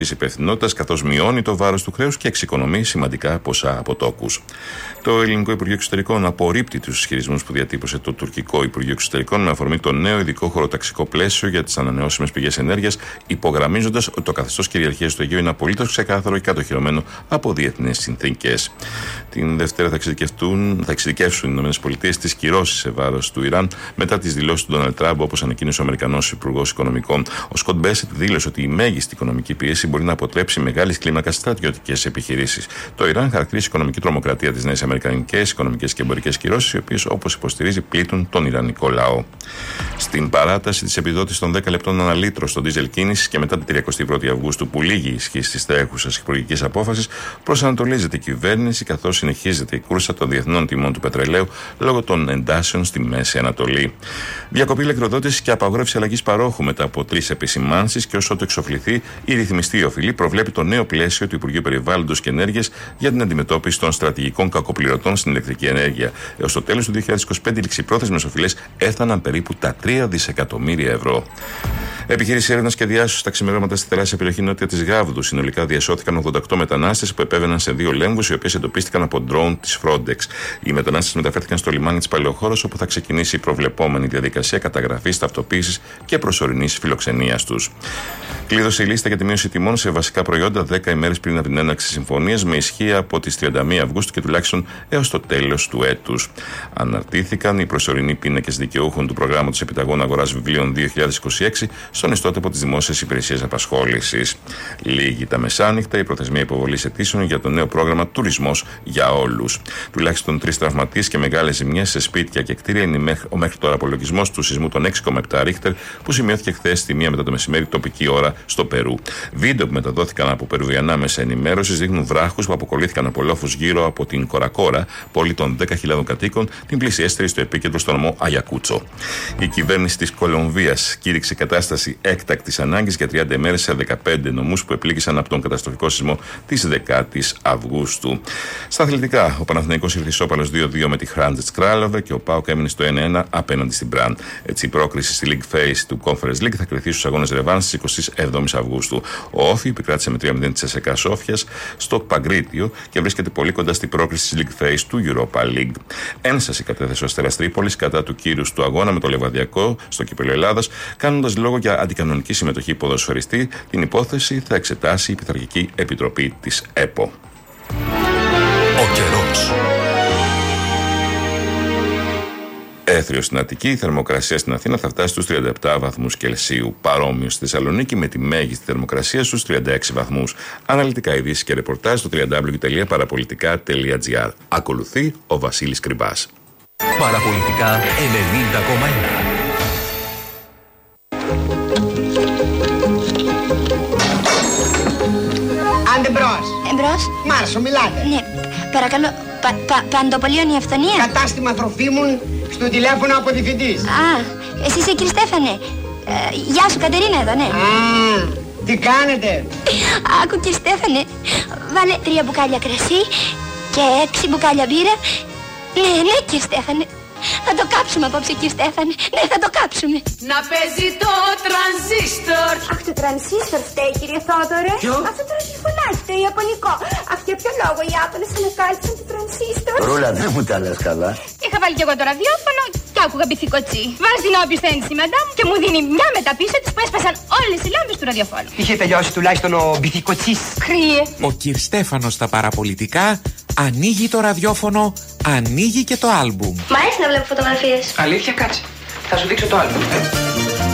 της υπευθυνότητας, καθώς μειώνει το βάρος του χρέους και εξοικονομεί σημαντικά ποσά από τόκους. Το Ελληνικό Υπουργείο Εξωτερικών απορρίπτει τους ισχυρισμούς που διατύπωσε το Τουρκικό Υπουργείο Εξωτερικών με αφορμή το νέο ειδικό χωροταξικό πλαίσιο για τις ανανεώσιμες πηγές ενέργειας, υπογραμμίζοντας ότι το καθεστώς κυριαρχίας του Αιγαίου είναι απολύτως ξεκάθαρο και κατοχυρωμένο από διεθνείς συνθήκες. Την Δευτέρα θα εξειδικεύσουν οι ΗΠΑ τις κυρώσεις σε βάρος του Ιράν μετά τις δηλώσεις του Ντόναλντ Τραμπ, όπως ανακοίνωσε ο Αμερικανός Υπουργός Οικονομικών. Ο Σκοτ Μπέσετ δήλωσε ότι η μέγιστη οικονομική πίεση μπορεί να αποτρέψει μεγάλης κλίμακας στρατιωτικές επιχειρήσεις. Το Ιράν χαρακτηρίζει οικονομική τρομοκρατία τις νέες αμερικανικές οικονομικές και εμπορικές κυρώσεις, οι οποίες, όπως υποστηρίζει, πλήττουν τον ιρανικό λαό. Στην παράταση της επιδότησης των 10 λεπτών ανά λίτρο στο ντίζελ κίνησης και μετά την 31η Αυγούστου, που λήγει η ισχύ της τρέχουσας υπουργικής απόφασης, προσανατολίζεται η κυβέρνηση, καθώς συνεχίζεται η κούρσα των διεθνών τιμών του πετρελαίου λόγω των εντάσεων στη Μέση Ανατολή. Διακοπή ηλεκτροδότησης και απαγόρευση αλλαγής παρόχου μετά από 3 επισημάνσεις, και όσο το εξοφληθεί, η ρυθμιστή οφειλή προβλέπει το νέο πλαίσιο του Υπουργείου Περιβάλλοντος και Ενέργειας για την αντιμετώπιση των στρατηγικών κακοπληρωτών στην ηλεκτρική ενέργεια. Έως το τέλος του 2025, οι ληξιπρόθεσμες οφειλές έφταναν περίπου τα 3 δισεκατομμύρια ευρώ. Επιχείρηση έρευνας και διάσωσης στα ξημερώματα στη θαλάσσια περιοχή νότια της Γάβδου. Συνολικά διασώθηκαν 88 μετανάστες που επέβαιναν σε 2 λέμβους, οι οποίες εντοπίστηκαν από ντρόουν της Frontex. Οι μετανάστες μεταφέρθηκαν στο λιμάνι της Παλαιοχώρος, όπου θα ξεκινήσει η προβλεπόμενη διαδικασία καταγραφής, ταυτοποίησης και προσωρινής φιλοξενίας τους. Κλείδωσε η λίστα για τη μείωση τιμών σε βασικά προϊόντα 10 ημέρες πριν από την έναρξη της συμφωνίας, με ισχύ από τις 31 Αυγούστου και τουλάχιστον έως το τέλος του έτους. Αναρτήθηκαν οι προσωρινοί πίνακες δικαιούχων του προγράμματος επιταγών αγοράς βιβλίων 2026 στον ιστότοπο της Δημόσιας Υπηρεσίας Απασχόλησης. Λίγη τα μεσάνυχτα η προθεσμία υποβολής αιτήσεων για το νέο πρόγραμμα Τουρισμός για Όλους. Τουλάχιστον 3 τραυματίες και μεγάλες ζημιές σε σπίτια και κτίρια είναι ο μέχρι τώρα απολογισμός του σεισμού των 6,7 Ρίχτερ, που σημειώθηκε χθες στη 1 μετά το μεσημέρι τοπική ώρα στο Περού. Βίντεο που μεταδόθηκαν από περουβιανά μέσα ενημέρωσης δείχνουν βράχους που αποκολλήθηκαν από λόφους γύρω από την Κορακόρα, πόλη των 10.000 κατοίκων, την πλησιέστερη στο επίκεντρο στο νομό Αγιακούτσο. Η κυβέρνηση της Κολομβίας κήρυξε κατάσταση έκτακτης ανάγκης για 30 ημέρες σε 15 νομούς που επλήγησαν από τον καταστροφικό σεισμό της 10ης Αυγούστου. Στα αθλητικά, ο Παναθηναϊκός ήρθε ισόπαλος 2-2 με τη Hrantec Kralove και ο ΠΑΟΚ έμεινε στο 1-1 απέναντι στην Μπραν. Έτσι, η πρόκριση στη League Phase του Conference League θα κρυθεί στους αγώνες ρεβάνς στις 27 Αυγούστου. Ο Όφι επικράτησε με 3-0 της ΕΣΕΚΑ Σόφιας στο Παγκρίτιο και βρίσκεται πολύ κοντά στην πρόκριση της League Phase του Europa League. Ένσταση κατέθεσε ο Αστέρας Τρίπολης κατά του κύρους του αγώνα με το Λεβαδιακό στο Κύπελλο Ελλάδας, κάνοντας λόγο για αντικανονική συμμετοχή ποδοσφαιριστή. Την υπόθεση θα εξετάσει η Πειθαρχική Επιτροπή της ΕΠΟ. Ο καιρός. Έθριο στην Αττική, η θερμοκρασία στην Αθήνα θα φτάσει στους 37 βαθμούς Κελσίου. Παρόμοιο στη Θεσσαλονίκη, με τη μέγιστη θερμοκρασία στους 36 βαθμούς. Αναλυτικά ειδήσεις και ρεπορτάζ στο www.parapolitica.gr. Ακολουθεί ο Βασίλης Κρυμπάς. Παραπολιτικά 90,1. Άντε μπρος. Εμπρός. Μάρσο, μιλάτε. Ναι, παρακαλώ, Παντοπολίων η αυθονία. Κατάστημα τροφίμων, στο τηλέφωνο από διευθυντής. Α, εσύ είσαι κύριε Στέφανε. Γεια σου, Κατερίνα εδώ, ναι. Α, τι κάνετε? Άκου κύριε Στέφανε, βάλε 3 μπουκάλια κρασί και 6 μπουκάλια μπύρα. Ναι, κύριε Στέφανε. Θα το κάψουμε απόψε, κύριε Στέφανε. Ναι, θα το κάψουμε. Να παίζει το τρανζίστορ. Αχ, το τρανζίστορ φταίει, κύριε Θόδωρε. Ποιο? Αυτό το ραδιοφωνάκι, το ιαπωνικό. Αχ, για ποιο λόγο οι Ιάπωνες ανακάλυψαν το τρανζίστορ? Ρούλα, δεν μου τα λες καλά. Είχα βάλει κι εγώ το ραδιόφωνο και άκουγα μπιθικοτσί. Βάζει την όποιος θέλει τη μαντάμ και μου δίνει μια μεταπίσω της που έσπασαν όλες οι λάμπες του ραδιοφώνου. Είχε τελειώσει τουλάχιστον ο μπιθικοτσής. Χρύε. Ο κυρ Στέφανος στα παραπολιτικά ανοίγει το ραδιόφωνο, ανοίγει και το άλμπουμ. Μ' αρέσει να βλέπω φωτογραφίες. Αλήθεια, κάτσε. Θα σου δείξω το άλλο.